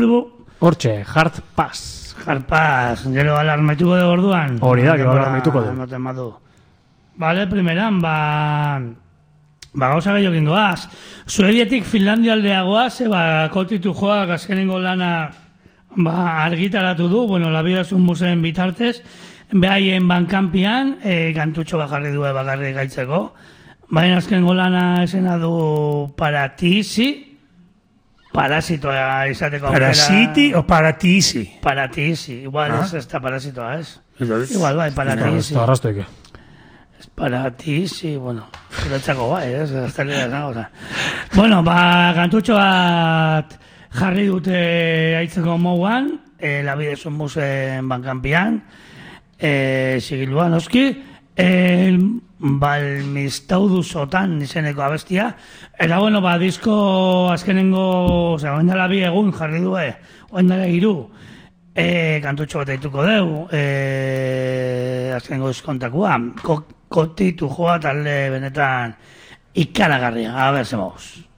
dugu. Hortxe, Hard Pass. Hard Pass, gero alarmaituko dugu orduan. Hori da, gero alarmaituko dugu. No tematu. Vale, primeran, gauza gehiokin doaz. Suedietik Finlandia aldeagoaz, kotitu joak azkenengo lana argitaratu du, bueno, La vida es un museo bitartez, behaien bankampian, kantutxo bakarri du bakarri gaitzeko, baina azkenengo lana esena du Parasitoa izateko. Parasiti o Paratisi? Paratisi, igual ez da parasitoa, ez? Igual, bai, Paratisi. Ez arrastoike. Paratisi, bueno, zuretzako bai, ez? Bueno, kantutxo bat jarri dute aitzeko moguan, La vida es un museo bankampian, sigiluan oski, Balmistaudu Sotan izeneko abestia. Eta bueno, disko azkenengo, oindala bi egun jarri du, oindala 3 kantutxo bat aituko deu, azkenengo diskontakua, kotitu joa talde benetan ikaragarria, a ber, zemoguz.